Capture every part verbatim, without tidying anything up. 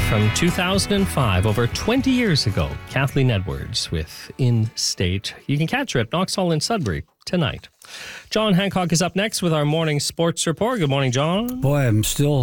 from two thousand five, over twenty years ago. Kathleen Edwards with In State. You can catch her at Knox Hall in Sudbury tonight. John Hancock is up next with our morning sports report. Good morning, John. Boy, I'm still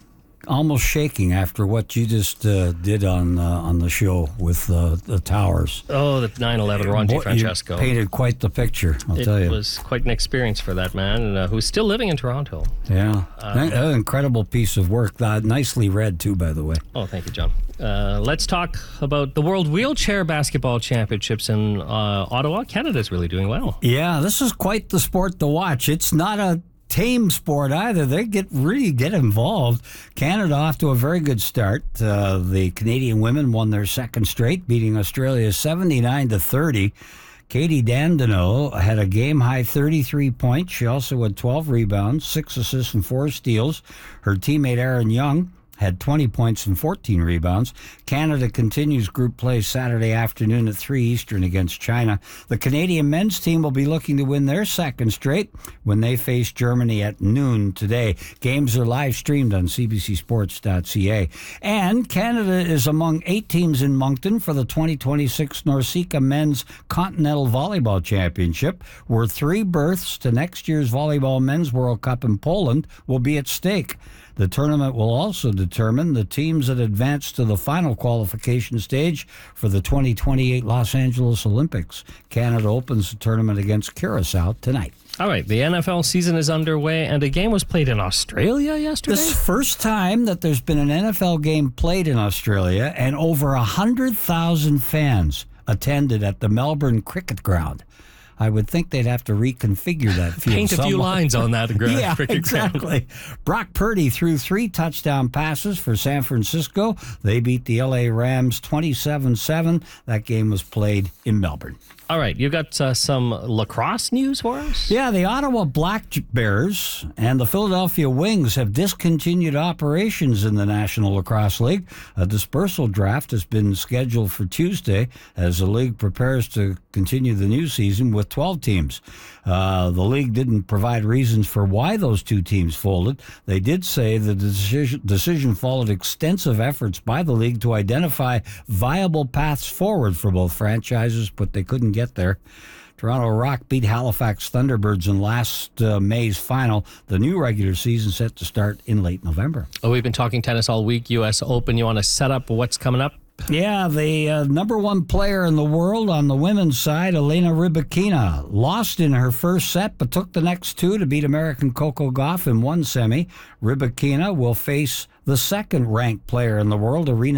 almost shaking after what you just uh, did on uh, on the show with uh, the towers. Oh, the nine eleven Ron Boy, Francesco. You painted quite the picture, I'll it tell you. It was quite an experience for that man, uh, who's still living in Toronto. Yeah, Um, an incredible piece of work. Uh, nicely read, too, by the way. Oh, thank you, John. Uh, let's talk about the World Wheelchair Basketball Championships in uh, Ottawa. Canada's really doing well. Yeah, this is quite the sport to watch. It's not a tame sport either. They get really get involved. Canada off to a very good start. Uh, the Canadian women won their second straight, beating Australia seventy-nine to thirty. Katie Dandino had a game-high thirty-three points. She also had twelve rebounds, six assists, and four steals. Her teammate Aaron Young had twenty points and fourteen rebounds. Canada continues group play Saturday afternoon at three Eastern against China. The Canadian men's team will be looking to win their second straight when they face Germany at noon today. Games are live streamed on c b c sports dot c a. And Canada is among eight teams in Moncton for the twenty twenty-six NORCECA Men's Continental Volleyball Championship, where three berths to next year's Volleyball Men's World Cup in Poland will be at stake. The tournament will also determine the teams that advance to the final qualification stage for the twenty twenty-eight Los Angeles Olympics. Canada opens the tournament against Curacao tonight. All right, the N F L season is underway, and a game was played in Australia yesterday? This is the first time that there's been an N F L game played in Australia, and over one hundred thousand fans attended at the Melbourne Cricket Ground. I would think they'd have to reconfigure that field. Paint a few somewhat. lines on that ground. Yeah, cricket exactly. Ground. Brock Purdy threw three touchdown passes for San Francisco. They beat the L A Rams twenty-seven seven. That game was played in Melbourne. All right, you got uh, some lacrosse news for us? Yeah, the Ottawa Black Bears and the Philadelphia Wings have discontinued operations in the National Lacrosse League. A dispersal draft has been scheduled for Tuesday as the league prepares to continue the new season with twelve teams. Uh, the league didn't provide reasons for why those two teams folded. They did say the decision, decision followed extensive efforts by the league to identify viable paths forward for both franchises, but they couldn't get there. Toronto Rock beat Halifax Thunderbirds in last uh, May's final. The new regular season set to start in late November. Oh, we've been talking tennis all week. U S Open. You want to set up what's coming up? Yeah, the uh, number one player in the world on the women's side, Elena Rybakina, lost in her first set but took the next two to beat American Coco Gauff in one semi. Rybakina will face the second-ranked player in the world, Arena